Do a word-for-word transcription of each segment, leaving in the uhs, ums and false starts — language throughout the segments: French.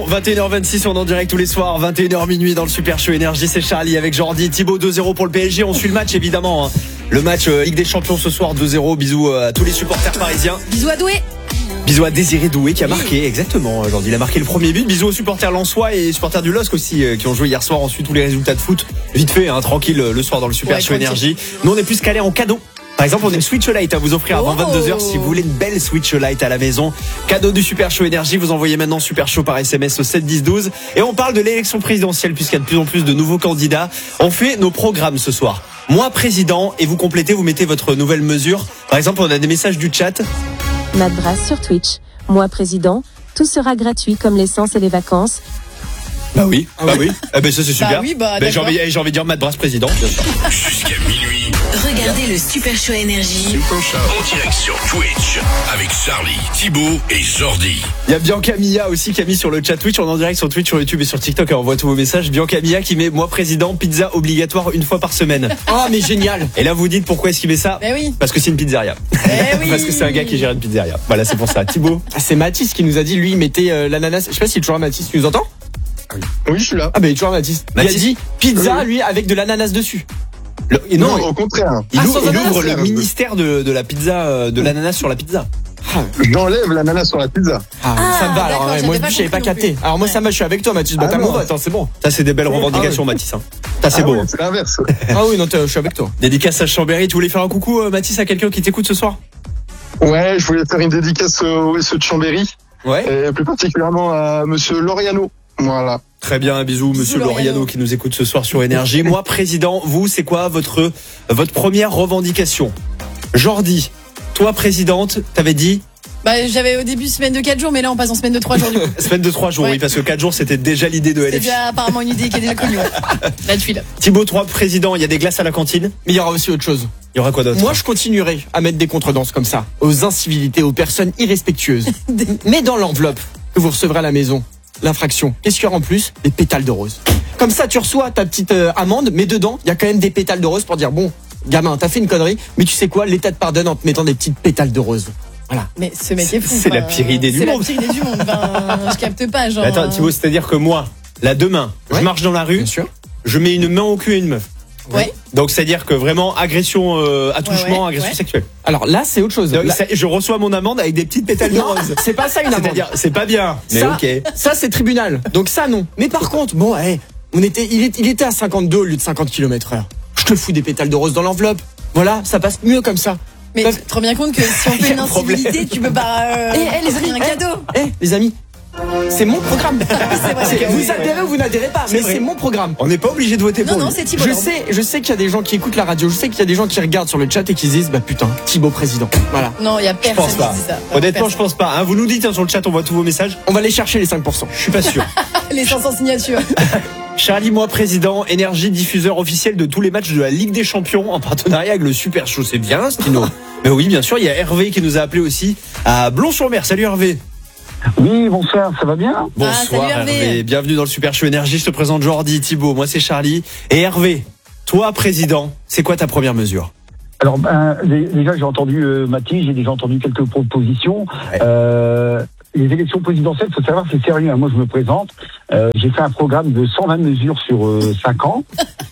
vingt et une heures vingt-six, on est en direct tous les soirs, vingt et une heures minuit dans le Super Show Énergie, c'est Charlie avec Jordi, Thibaut, deux zéro pour le P S G, on suit le match évidemment, hein. Le match euh, Ligue des Champions ce soir, deux zéro, bisous euh, à tous les supporters parisiens. Bisous à Doué. Bisous à Désiré Doué qui a marqué, exactement, Jordi, il a marqué le premier but, bisous aux supporters lensois et supporters du L O S C aussi euh, qui ont joué hier soir, on suit tous les résultats de foot, vite fait, hein, tranquille le soir dans le Super ouais, Show Énergie. Nous on est plus calés en cadeau. Par exemple, on a une Switch Lite à vous offrir avant oh. vingt-deux heures si vous voulez une belle Switch Lite à la maison. Cadeau du Super Show Énergie, vous envoyez maintenant Super Show par S M S au sept dix douze. Et on parle de l'élection présidentielle puisqu'il y a de plus en plus de nouveaux candidats. On fait nos programmes ce soir. Moi président et vous complétez, vous mettez votre nouvelle mesure. Par exemple, on a des messages du chat. Matt Brass sur Twitch. Moi président, tout sera gratuit comme l'essence et les vacances. Bah oui, ah bah oui. oui. Eh ben ça c'est super. Bah oui, bah, ben, j'ai envie, j'ai envie de dire Matt Brass président. Jusqu'à minuit. Regardez le Super Show Énergie. Super Show. En direct sur Twitch avec Charlie, Thibaut et Jordi. Il y a Bianca Mia aussi qui a mis sur le chat Twitch. On est en direct sur Twitch, sur YouTube et sur TikTok. Et on voit tous vos messages. Bianca Mia qui met moi président, pizza obligatoire une fois par semaine. Oh mais génial. Et là vous dites pourquoi est-ce qu'il met ça? Ben oui. Parce que c'est une pizzeria. Eh oui. Parce que c'est un gars qui gère une pizzeria. Voilà, c'est pour ça. Thibaut. C'est Mathis qui nous a dit, lui, il mettait euh, l'ananas. Je sais pas si toujours Mathis, tu nous entends? Oui, je suis là. Ah bah il est toujours Mathis. Mathis. Il a dit pizza, Oui. lui, avec de l'ananas dessus. Le, et non, non, au contraire. il, Ah, ouvre, sans il ananas, ouvre le là. ministère de, de la pizza, euh, de l'ananas sur la pizza. J'enlève l'ananas sur la pizza. Ah, Ah, ça me va. Alors d'accord, ouais, moi, j'avais pas je n'avais pas compris non capté. plus. Alors moi, Ouais. ça me, je suis avec toi, Mathis. Bah Ah t'as non. mon vote, hein, c'est bon. Ça c'est des belles revendications, Ah oui. Mathis. Hein. Ça c'est Ah beau. oui, Hein. c'est l'inverse. Ah oui, non, t'es- je suis avec toi. Dédicace à Chambéry. Tu voulais faire un coucou, euh, Mathis, à quelqu'un qui t'écoute ce soir? Ouais, je voulais faire une dédicace au S E de Chambéry, Ouais. et plus particulièrement à monsieur Loriano. Voilà. Très bien, bisous, monsieur Loriano. Loriano qui nous écoute ce soir sur Énergie. Moi, président, vous, c'est quoi votre, votre première revendication? Jordi, toi, présidente, t'avais dit Bah j'avais au début semaine de quatre jours, mais là on passe en semaine de trois jours du coup. semaine de trois jours, Ouais. oui, parce que quatre jours, c'était déjà l'idée de C'est L F I. déjà apparemment une idée qui est déjà connue. Ouais. Là tu là. Thibaut, toi, président, il y a des glaces à la cantine. Mais il y aura aussi autre chose. Il y aura quoi d'autre? Moi, je continuerai à mettre des contredanses comme ça, aux incivilités, aux personnes irrespectueuses. Mais dans l'enveloppe que vous recevrez à la maison, l'infraction, qu'est-ce qu'il y aura en plus? Des pétales de rose. Comme ça, tu reçois ta petite euh, amende, mais dedans, il y a quand même des pétales de rose pour dire, bon, gamin, t'as fait une connerie, mais tu sais quoi, l'État te pardonne en te mettant des petites pétales de rose. Voilà. Mais ce mec est fou. C'est la enfin, pire idée du c'est monde. C'est la pire idée du monde. Ben, je capte pas genre. Attends, euh, Thibaut, c'est-à-dire que moi, là, demain, je Ouais. marche dans la rue, Bien sûr. je mets une main au cul à une meuf. Ouais. Donc, c'est-à-dire que vraiment, agression, euh, attouchement, ouais, agression ouais. sexuelle. Alors là, c'est autre chose. Donc, Là- ça- je reçois mon amende avec des petites pétales de Non, rose. c'est pas ça une amende. C'est-à-dire, c'est pas bien. Mais ça, ok. ça c'est tribunal. Donc ça non. Mais par contre, bon, hey, on était, il, est, il était à cinquante-deux au lieu de cinquante kilomètres heure. Je te fous des pétales de rose dans l'enveloppe. Voilà, ça passe mieux comme ça. Mais Bref. tu te rends bien compte que si on Y a fait une un problème. incivilité, tu peux pas. Euh... Eh, eh, les amis, un eh, cadeau. Eh, les amis, c'est mon programme. C'est vrai. C'est- que- vous adhérez ou vous n'adhérez pas, C'est mais vrai. c'est mon programme. On n'est pas obligé de voter Non, pour non, lui. c'est Thibaut. Je sais, je sais qu'il y a des gens qui écoutent la radio, je sais qu'il y a des gens qui regardent sur le chat et qui se disent, bah putain, Thibaut président. Voilà. Non, il y a Je personne pense qui pas. dit ça. Honnêtement, je Personne. pense pas. Hein, vous nous dites hein, sur le chat, on voit tous vos messages. On va aller chercher les cinq pour cent. Je suis pas sûr. Les cinq cents signatures. Charlie, moi, président, Énergie, diffuseur officiel de tous les matchs de la Ligue des Champions en partenariat avec le Super Show. C'est bien, Stino. Mais oui, bien sûr, il y a Hervé qui nous a appelé aussi à Blon-sur-Mer. Salut Hervé. Oui, bonsoir, ça va bien? Bonsoir salut Hervé. Bienvenue dans le Super Show Énergie. Je te présente Jordi, Thibaut. Moi, c'est Charlie. Et Hervé, toi, président, c'est quoi ta première mesure? Alors, ben, dé- déjà, j'ai entendu euh, Mathis, j'ai déjà entendu quelques propositions. Ouais. Euh, les élections présidentielles, faut savoir, c'est sérieux. Hein. Moi, je me présente. Euh, j'ai fait un programme de cent vingt mesures sur euh, cinq ans.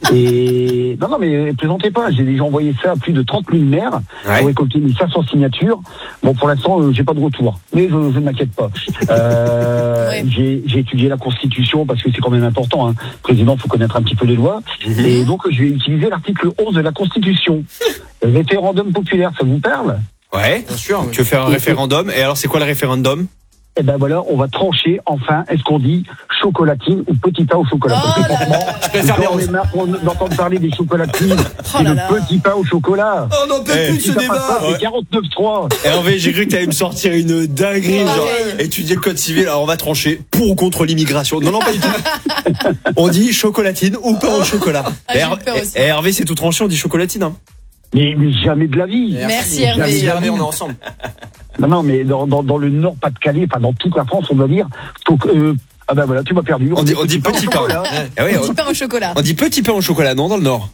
Et non, non, mais plaisantez pas. J'ai déjà envoyé ça à plus de trente mille maires Ouais. pour récolter mille cinq cents signatures. Bon, pour l'instant, euh, j'ai pas de retour, mais je, je ne m'inquiète pas. Euh, Ouais. j'ai, j'ai étudié la Constitution parce que c'est quand même important. Hein. Président, faut connaître un petit peu les lois. Et donc, je vais utiliser l'article onze de la Constitution. Le référendum populaire, ça vous parle? Ouais. Bien sûr. Tu veux faire un référendum. Et alors, c'est quoi le référendum? Eh ben voilà, on va trancher enfin, est-ce qu'on dit chocolatine ou petit pain au chocolat? Oh Parce que là franchement, là. Je préfère les on roses. est marre d'entendre parler des chocolatines Oh et là le là. petit pain au chocolat. On n'en peut Eh, plus de Si ce ça passe débat. pas, c'est quarante-neuf trois. Hervé, j'ai cru que t'allais me sortir une dinguerie, genre, Pareil. étudier le code civil, alors on va trancher pour ou contre l'immigration. Non, non, pas du tout. On dit chocolatine ou pain au chocolat. Ah, j'ai Et Her- eu peur aussi. et Hervé, c'est tout tranché, on dit chocolatine, hein. Mais, mais jamais de la vie. Merci Jamais Hervé. de la Hervé, vie. on est ensemble. Non, non, mais dans, dans, dans le Nord, Pas-de-Calais, enfin dans toute la France, on doit dire. Donc, euh, ah ben voilà, tu m'as perdu. On dit, on dit petit pain. au chocolat. Eh oui, Petit pain au chocolat. on dit petit pain au chocolat, non, dans le Nord.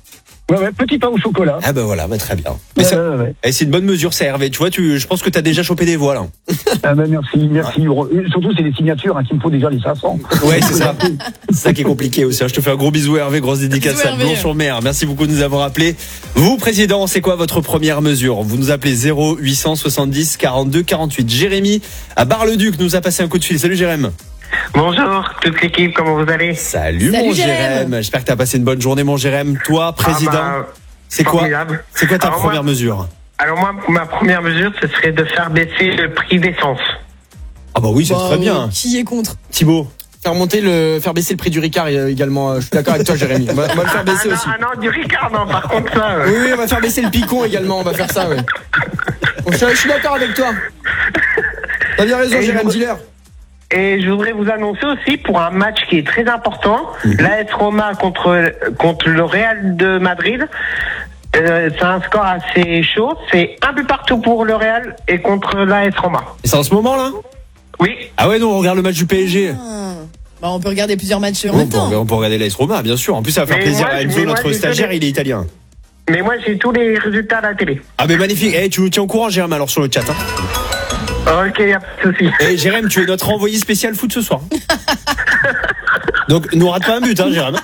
Ouais, ouais, petit pain au chocolat. Ah ben voilà, bah très bien. Mais Ouais, ça, ouais, ouais. eh, c'est une bonne mesure, ça, Hervé. Tu vois, tu, je pense que t'as déjà chopé des voix là. Ah ben merci, merci. Et surtout, c'est les signatures hein, qu'il me faut déjà les cinq cents. Ouais, c'est ça. C'est ça qui est compliqué aussi. Je te fais un gros bisou, Hervé. Grosse dédicace Bisous, à Hervé. Blanc-sur-Mer. Merci beaucoup de nous avoir appelés. Vous, président, c'est quoi votre première mesure? Vous nous appelez zéro huit cent soixante-dix quarante-deux quarante-huit. Jérémy à Bar-le-Duc nous a passé un coup de fil. Salut Jérémy. Bonjour toute l'équipe, comment vous allez? Salut, Salut, mon Jérémy. Jérémy. J'espère que t'as passé une bonne journée, mon Jérémy. Toi, président, Ah bah, c'est quoi? formidable. C'est quoi ta Alors première moi- mesure? Alors moi, ma première mesure, ce serait de faire baisser le prix d'essence. Ah bah oui, c'est Bah, très bien. Qui est contre? Thibaut. Faire monter le, faire baisser le prix du Ricard euh, également. euh, Je suis d'accord avec toi, Jérémy. On va, on va le faire baisser ah, non, aussi. ah non, du Ricard, non, par contre ça... euh, Oui, oui, on va faire baisser le picon également. On va faire ça, ouais. Bon, je, suis- je suis d'accord avec toi. T'as bien raison, Et Jérémy je- Dealer. Et je voudrais vous annoncer aussi pour un match qui est très important, l'A S Roma contre, contre le Real de Madrid. Euh, c'est un score assez chaud, c'est un but partout pour le Real et contre l'A S Roma. Et c'est en ce moment là? Oui, Ah ouais, non, on regarde le match du P S G. Ah. Bah, on peut regarder plusieurs matchs en On même peut, temps. on peut regarder l'A S Roma, bien sûr. En plus, ça va faire Mais plaisir moi, à mais Enzo, moi, notre j'ai stagiaire, fait il est italien. mais moi j'ai tous les résultats à la télé. Ah mais magnifique. Eh, tu nous tiens au courant, Jérémy, alors sur le chat. Hein. Ok, y a pas de souci. Eh, Jérémy, tu es notre envoyé spécial foot ce soir. Donc, nous rate pas un but, hein, Jérémy.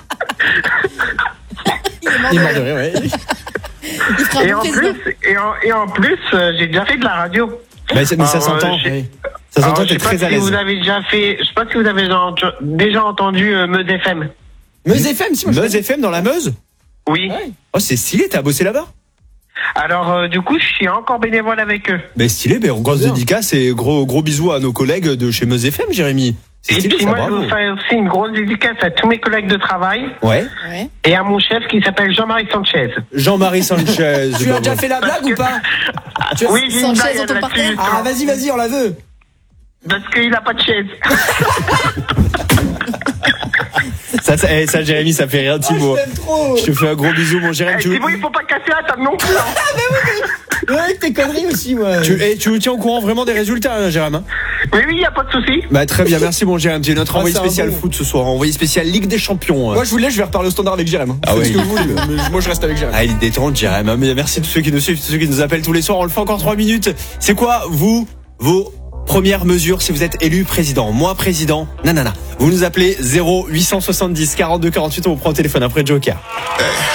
Il est mort de rire, ouais. Il fera Et un en bon président. plus, et en, et en plus, euh, j'ai déjà fait de la radio. Mais, ça- mais ça Alors, s'entend. euh, j'ai- Oui. Ça Alors, s'entend, je t'es sais pas très à si l'aise. vous avez déjà fait, je sais pas si vous avez déjà ent- déjà entendu euh, Meuse F M. Meuse F M, si moi je Meuse F M dans la Meuse? Oui. Ouais. Oh, c'est stylé, t'as bossé là-bas? Alors euh, du coup, je suis encore bénévole avec eux. Mais stylé, mais grosse Bien. dédicace et gros, gros bisous à nos collègues de chez Meuse F M, Jérémy. C'est Et stylé, puis ça, moi, je bravo. veux faire aussi une grosse dédicace à tous mes collègues de travail Ouais. Ouais. et à mon chef qui s'appelle Jean-Marie Sanchez. Jean-Marie Sanchez. Tu as déjà fait la blague ou pas? Tu as- Oui, j'ai une Sanchez, blague on te là-dessus, partage. justement. Ah, vas-y, vas-y, on la veut. Parce qu'il a pas de chaise. Ça, ça, eh, ça, Jérémy, ça fait rire Thibaut. Oh, je t'aime trop. Je te fais un gros bisou, mon Jérémy. Eh, Tu, Thibaut, il faut pas casser la table non plus. hein. Ouais, tes conneries aussi, moi. tu, eh, tu nous tiens au courant vraiment des résultats, hein, Jérémy? Hein. Oui, oui, y a pas de souci. Bah, très bien, merci, mon Jérémy. Tu es notre Ah, envoyé c'est un spécial bon. foot ce soir. Envoyé spécial Ligue des Champions. Moi, je voulais, je vais reparler au standard avec Jérémy. Ah Faites oui. ce que vous voulez. Mais moi, je reste avec Jérémy. Ah, il est détente, Jérémy. hein. Mais merci à tous ceux qui nous suivent, tous ceux qui nous appellent tous les soirs. On le fait encore trois minutes. C'est quoi, vous, vos premières mesures si vous êtes élu président? Moi, président, nanana. Vous nous appelez zéro huit cent soixante-dix quarante-deux quarante-huit. On vous prend au téléphone après Joker.